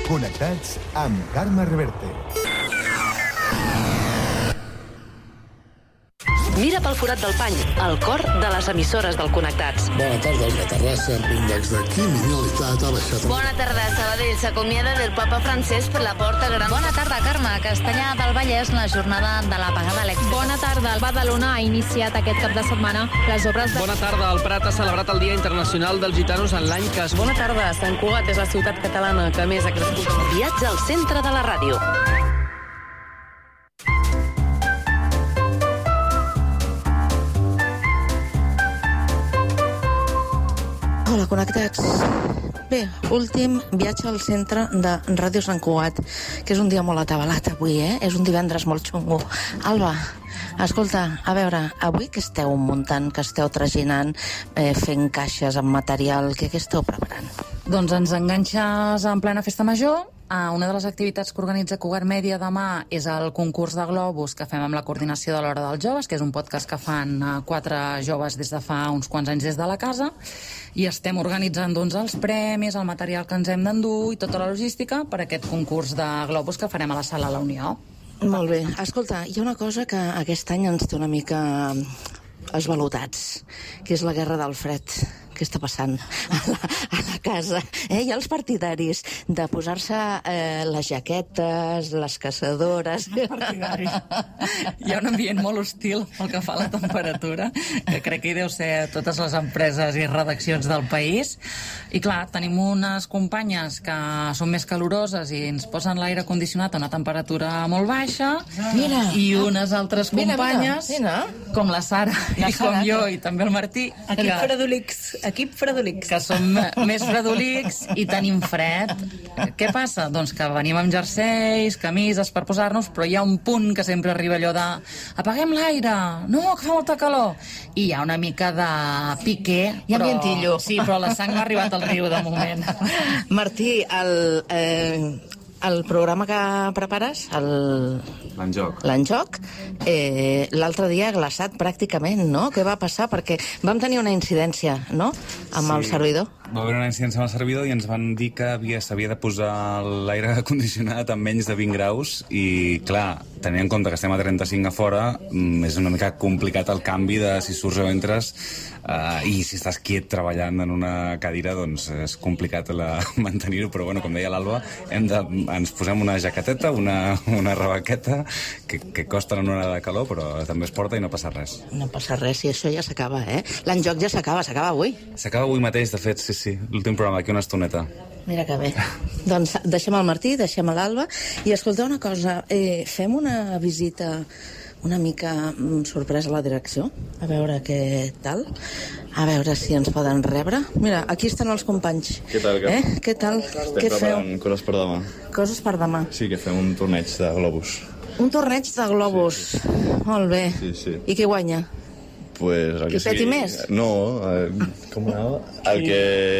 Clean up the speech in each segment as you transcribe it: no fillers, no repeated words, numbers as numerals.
Connectats amb Carme Reverte. Mira pel forat del pany, el cor de les emissores del Connectats. Bona tarda, la Terrassa, l'índex de criminalitat ha baixat. Bona tarda, Sabadell s'acomiada del papa francès per la porta gran. Bona tarda, Carme. Castellà del Vallès, la jornada de l'apagada elèctrica. Bona tarda, el Badalona ha iniciat aquest cap de setmana les obres de... Bona tarda, el Prat ha celebrat el Dia Internacional dels Gitanos en l'any que es... Bona tarda, Sant Cugat és la ciutat catalana que més ha crescut. Viatge al centre de la ràdio. Hola, connectats. Bé, últim viatge al centre de Ràdio Sant Cugat, que és un dia molt atabalat avui, És un divendres molt xungo. Alba, escolta, a veure, avui què esteu muntant, que esteu traginant, fent caixes amb material, què esteu preparant? Doncs ens enganxes en plena festa major. Una de les activitats que organitza Cugat Mèdia demà és el concurs de globus que fem amb la coordinació de l'Hora dels Joves, que és un podcast que fan 4 joves des de fa uns quants anys des de la casa, i estem organitzant doncs, els premis, el material que ens hem d'endur i tota la logística per a aquest concurs de globus que farem a la Sala La Unió. Molt bé. Escolta, hi ha una cosa que aquest any ens té una mica esvalotats, que és la guerra del fred. Què està passant a la casa? Hi ha els partidaris de posar-se les jaquetes, les caçadores... Hi ha un ambient molt hostil pel que fa a la temperatura, que crec que hi deu ser totes les empreses i redaccions del país. I clar, tenim unes companyes que són més caloroses i ens posen l'aire condicionat a una temperatura molt baixa. Mira. I unes altres companyes, com la Sara i com jo i també el Martí, Equip fredolics. Que som més fredolics i tenim fred. Què passa? Doncs que venim amb jerseis, camises per posar-nos, però hi ha un punt que sempre arriba allò de apaguem l'aire, no, que fa molta calor. I hi ha una mica de piqué. Hi ha ambientillo. Sí, però la sang no ha arribat al riu de moment. Martí, el programa que prepares, l'Enjoc, l'altre dia glaçat pràcticament, no? Què va passar? Perquè vam tenir una incidència, no?, amb el servidor. Va haver una incidència amb el servidor i ens van dir que s'havia de posar l'aire condicionat a menys de 20 graus i, clar, tenint en compte que estem a 35 a fora, és una mica complicat el canvi de si surts o entres, i si estàs quiet treballant en una cadira, doncs és complicat mantenir-ho, però bueno, com deia l'Alba, ens posem una jaqueteta, una rebaqueta, que costen en una hora de calor, però també es porta i no passa res. No passa res, i això ja s'acaba, L'Enjoc ja s'acaba avui. S'acaba avui mateix, de fet, sí, l'últim programa, d'aquí una estoneta. Mira que bé. Doncs deixem el Martí, deixem l'Alba, i escolteu una cosa, fem una visita una mica sorpresa a la direcció, a veure què tal, a veure si ens poden rebre. Mira, aquí estan els companys. Què tal, Què tal? Estem Què feu? preparant coses per demà. Coses per demà. Sí, que fem un torneig de globus. Un torneig de globus. Sí. Molt bé. Sí. I qui guanya? Pues el Qui peti més? No, com anava? El que...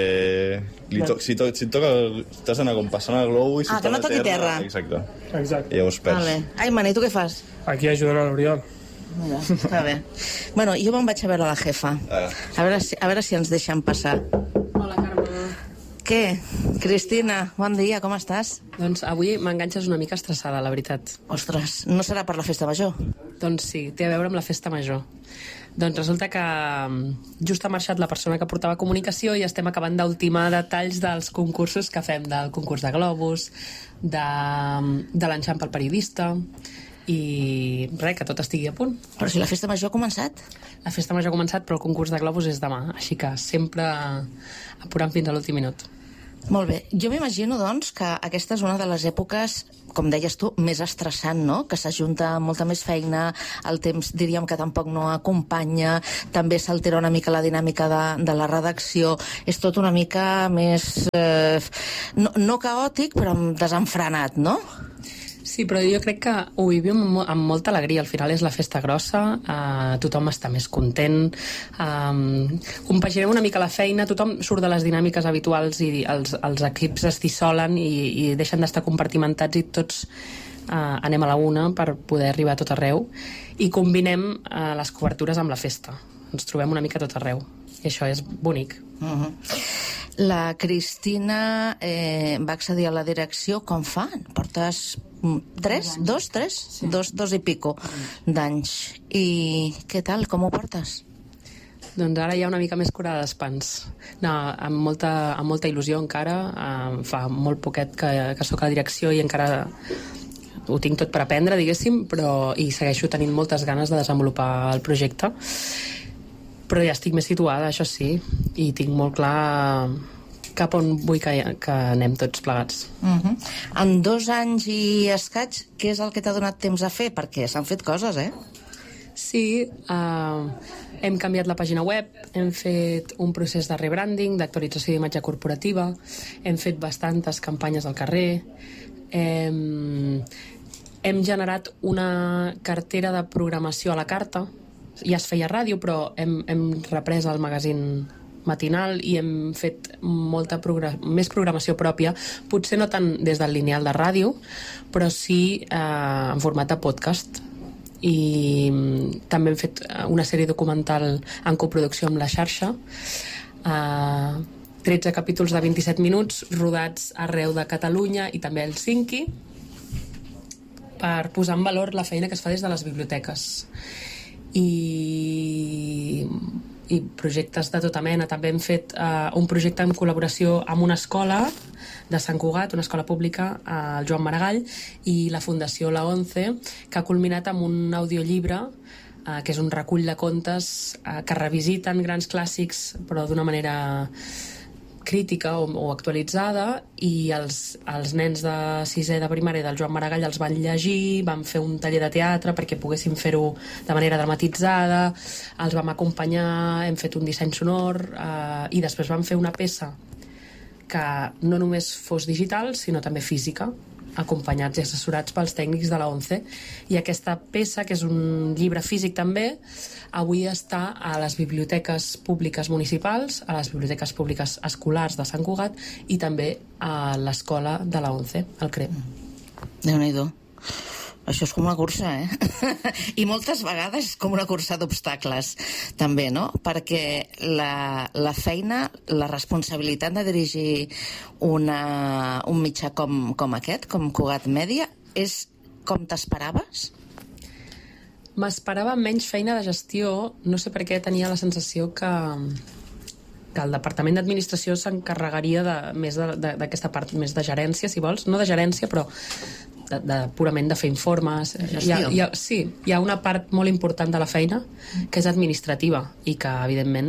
Si et toca, t'has d'anar com passant el globo i si que no toqui terra. Exacte. Exacte. I llavors perds. Vale. Ai, Mani, tu què fas? Aquí ajudant a l'Oriol. Mira, està bé. Bueno, jo me'n vaig a veure la jefa. A veure si ens deixen passar. Hola, Carme. Què? Cristina, bon dia, com estàs? Doncs avui m'enganxes una mica estressada, la veritat. Ostres, no serà per la festa major? Doncs sí, té a veure amb la festa major. Doncs resulta que just ha marxat la persona que portava comunicació i estem acabant d'ultimar detalls dels concursos que fem, del concurs de globus, de l'enxamp pel periodista, i res, que tot estigui a punt. Però si la festa major ha començat? La festa major ha començat, però el concurs de globus és demà, així que sempre apurant fins a l'últim minut. Molt bé. Jo m'imagino, doncs, que aquesta és una de les èpoques, com deies tu, més estressant, no?, que s'ajunta molta més feina, el temps diríem que tampoc no acompanya, també s'altera una mica la dinàmica de la redacció, és tot una mica més, no caòtic, però desenfrenat, no? Sí, però jo crec que ho vivim amb molta alegria. Al final és la festa grossa, tothom està més content, compaginem una mica la feina, tothom surt de les dinàmiques habituals i els equips es dissolen i deixen d'estar compartimentats i tots anem a la una per poder arribar a tot arreu i combinem les cobertures amb la festa. Ens trobem una mica a tot arreu i això és bonic. La Cristina va accedir a la direcció, com fa? Portes 2 i pico d'anys. I què tal, com ho portes? Doncs ara hi ha una mica més curada d'espans. No, amb molta il·lusió encara. Fa molt poquet que sóc a la direcció i encara ho tinc tot per aprendre, diguéssim, i segueixo tenint moltes ganes de desenvolupar el projecte. Però ja estic més situada, això sí, i tinc molt clar cap on vull que anem tots plegats. En 2 anys i escaig, què és el que t'ha donat temps a fer? Perquè s'han fet coses, Sí, hem canviat la pàgina web, hem fet un procés de rebranding, d'actualització d'imatge corporativa, hem fet bastantes campanyes al carrer, hem generat una cartera de programació a la carta. Ja es feia ràdio, però hem reprès el magazín matinal i hem fet més programació pròpia, potser no tant des del lineal de ràdio, però sí en format de podcast. I també hem fet una sèrie documental en coproducció amb La Xarxa, 13 capítols de 27 minuts rodats arreu de Catalunya i també a Helsinki, per posar en valor la feina que es fa des de les biblioteques. I projectes de tota mena. També hem fet un projecte en col·laboració amb una escola de Sant Cugat, una escola pública, el Joan Maragall, i la Fundació La Once, que ha culminat amb un audiollibre que és un recull de contes que revisiten grans clàssics però d'una manera crítica o actualitzada, i els nens de 6è de primària del Joan Maragall els van llegir, van fer un taller de teatre perquè poguessin fer-ho de manera dramatitzada, els vam acompanyar, hem fet un disseny sonor i després vam fer una peça que no només fos digital sinó també física, acompanyats i assessorats pels tècnics de la ONCE. I aquesta peça, que és un llibre físic també, avui està a les biblioteques públiques municipals, a les biblioteques públiques escolars de Sant Cugat i també a l'escola de la ONCE, al CREP. Déu-n'hi-do. Això és com una cursa, I moltes vegades és com una cursa d'obstacles, també, no? Perquè la feina, la responsabilitat de dirigir un mitjà com aquest, com Cugat Mèdia, és com t'esperaves? M'esperava menys feina de gestió. No sé per què tenia la sensació que el Departament d'Administració s'encarregaria més d'aquesta part, més de gerència, si vols. No de gerència, però purament de fer informes. Sí, hi ha una part molt important de la feina que és administrativa i que, evidentment,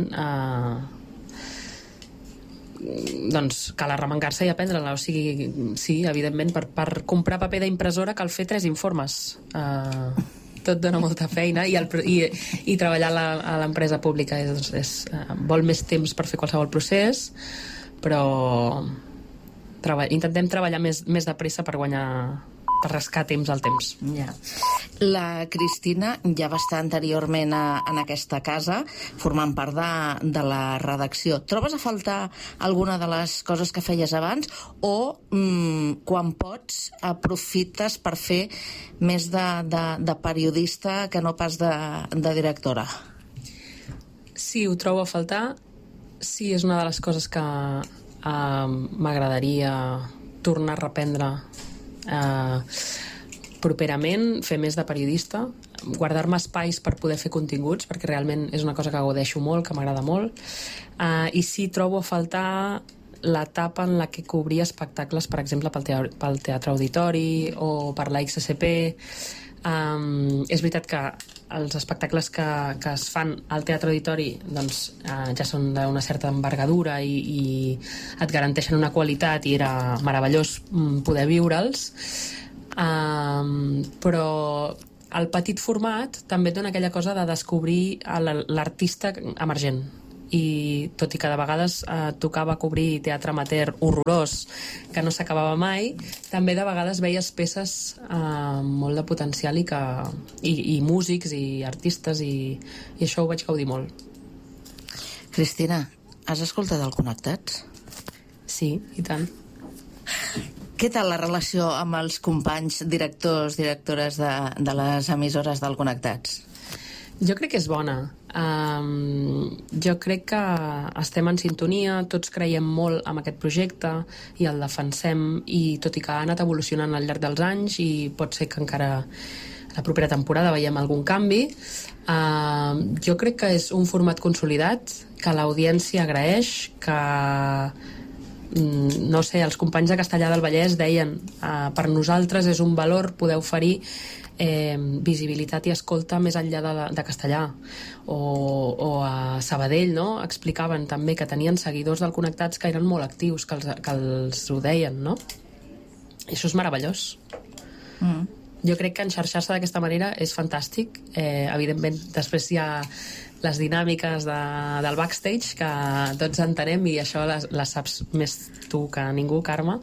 doncs cal arremangar-se i aprendre-la. O sigui, sí, evidentment, per comprar paper d'impressora cal fer 3 informes. Tot dona molta feina i treballar a l'empresa pública vol més temps per fer qualsevol procés, però intentem treballar més de pressa per rascar temps al temps. La Cristina ja va estar anteriorment en aquesta casa, formant part de la redacció. Trobes a faltar alguna de les coses que feies abans o quan pots aprofites per fer més de periodista que no pas de directora? Sí, ho trobo a faltar. Sí, és una de les coses que m'agradaria tornar a reprendre properament, fer més de periodista, guardar-me espais per poder fer continguts, perquè realment és una cosa que gaudeixo molt, que m'agrada molt, i sí trobo a faltar l'etapa en la que cobria espectacles, per exemple, pel Teatre Auditori o per la XSP. És veritat que els espectacles que es fan al Teatre Auditori doncs, ja són d'una certa envergadura i et garanteixen una qualitat i era meravellós poder viure'ls, però el petit format també et dona aquella cosa de descobrir l'artista emergent, i tot i que de vegades tocava cobrir teatre amateur horrorós que no s'acabava mai, també de vegades veies peces molt de potencial i músics i artistes, i això ho vaig gaudir molt. Cristina, has escoltat el Connectats? Sí, i tant. Què tal la relació amb els companys directors, directores de les emissores del Connectats? Jo crec que és bona. Jo crec que estem en sintonia, tots creiem molt en aquest projecte i el defensem, i tot i que ha anat evolucionant al llarg dels anys i pot ser que encara la propera temporada veiem algun canvi, jo crec que és un format consolidat, que l'audiència agraeix, que no sé, els companys de Castellar del Vallès deien per nosaltres és un valor poder oferir visibilitat i escolta més enllà de Castellar, o a Sabadell, no? Explicaven també que tenien seguidors del Connectats que eren molt actius, que els ho deien, no? I això és meravellós. Jo crec que enxarxar-se d'aquesta manera és fantàstic. Evidentment, després hi ha les dinàmiques del backstage, que tots entenem, i això les saps més tu que ningú, Carme,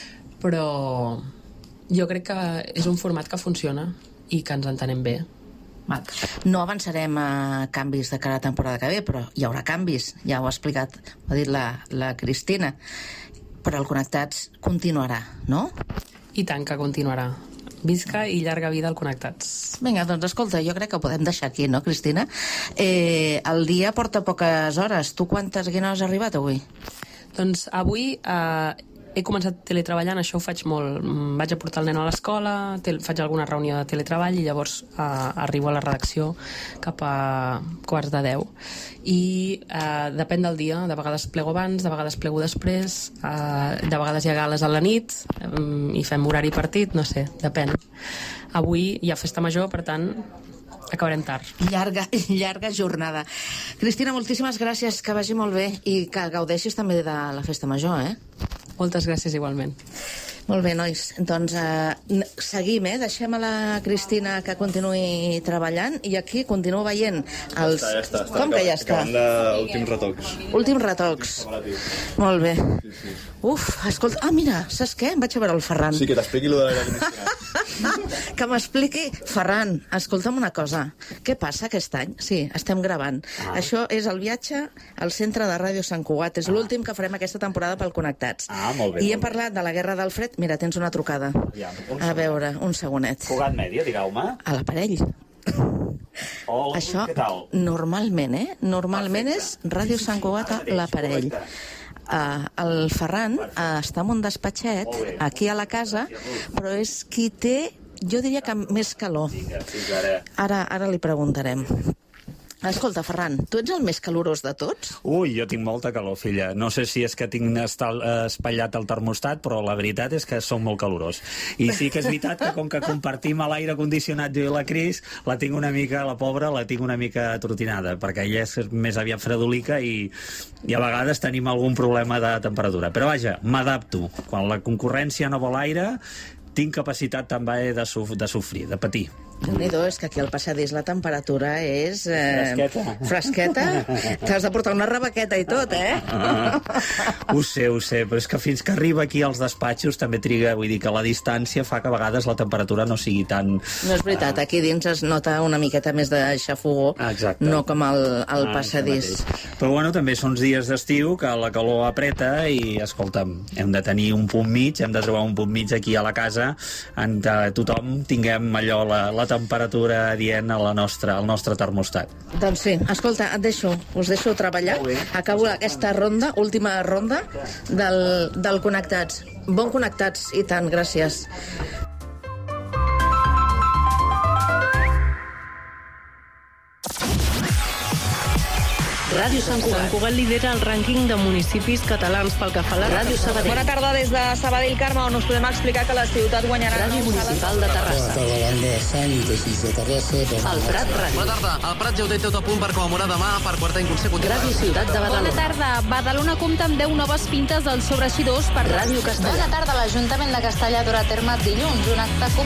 però jo crec que és un format que funciona i que ens entenem bé. No avançarem a canvis de cara a la temporada que ve, però hi haurà canvis, ja ho ha explicat, ho ha dit la Cristina, però el Connectats continuarà, no? I tant que continuarà. Visca i llarga vida al Connectats. Vinga, doncs escolta, jo crec que ho podem deixar aquí, no, Cristina? El dia porta poques hores. Tu quina hora has arribat avui? Doncs avui he començat teletreballant, això ho faig molt. Vaig a portar el nen a l'escola, faig alguna reunió de teletreball i llavors arribo a la redacció cap a 9:15. I depèn del dia, de vegades plego abans, de vegades plego després, de vegades hi ha gales a la nit i fem horari partit, no sé, depèn. Avui hi ha festa major, per tant acabarem tard. Llarga jornada. Cristina, moltíssimes gràcies, que vagi molt bé i que gaudeixis també de la festa major, Moltes gràcies igualment. Molt bé, nois. Doncs seguim, Deixem a la Cristina que continuï treballant i aquí continuo veient els... Ja està. Com que ja està? Acabant d'últims retocs. Últims retocs. Molt bé. Uf, escolta... mira, saps què? Em vaig a veure el Ferran. Sí, que t'expliqui lo de l'aire condicionat. Que m'expliqui... Ferran, escolta'm una cosa. Què passa aquest any? Sí, estem gravant. Això és el viatge al centre de Ràdio Sant Cugat. És l'últim que farem aquesta temporada pel Connectats. Molt bé. I hem parlat de la Guerra del Fred. Mira, tens una trucada. A veure, un segonet. Cugat Mèdia, digueu-me. A l'aparell. Això, què tal? normalment, Normalment és Ràdio Sant Cugat a l'aparell. El Ferran està en un despatxet aquí a la casa, però és qui té, jo diria que més calor. Ara li preguntarem. Escolta, Ferran, tu ets el més calorós de tots? Ui, jo tinc molta calor, filla. No sé si és que tinc espatllat el termostat, però la veritat és que som molt calorós. I sí que és veritat que com que compartim l'aire condicionat jo i la Cris, la tinc una mica, la pobra, la tinc una mica atrotinada, perquè ella és més aviat fredolica i a vegades tenim algun problema de temperatura. Però vaja, m'adapto. Quan la concurrència no vol aire, tinc capacitat també de sofrir, de patir. Déu-n'hi-do, és que aquí al passadís la temperatura és... Fresqueta. T'has de portar una rebequeta i tot, Ho sé, però és que fins que arriba aquí als despatxos també triga, vull dir que la distància fa que a vegades la temperatura no sigui tan... No és veritat, aquí dins es nota una miqueta més de xafogó, no com al passadís. Però bueno, també són dies d'estiu que la calor apreta i, escolta'm, hem de tenir un punt mig, hem de trobar un punt mig aquí a la casa en què tothom tinguem allò, la temperatura adient al nostre termostat. Doncs sí, escolta, us deixo treballar. Acabo aquesta ronda, última ronda del Connectats. Bon Connectats, i tant, gràcies. Ràdio Sant Cugat. Sant Cugat lidera el rànquing de municipis catalans pel que fa a la Ràdio Sabadell. Bona tarda des de Sabadell, Carme, on us podem explicar que la ciutat guanyarà... Ràdio Municipal de Terrassa. Bona tarda, banda de Sant i de Terrassa. El Prat Ràdio. Bona tarda. El Prat ja ho té tot a punt per commemorar demà per quarta any consecutiva. Ràdio Ciutat de Badalona. Bona tarda. Badalona compta amb 10 noves pintes als sobreeixidors per Ràdio Castellar. Bona tarda. L'Ajuntament de Castellar durà a terme dilluns un acte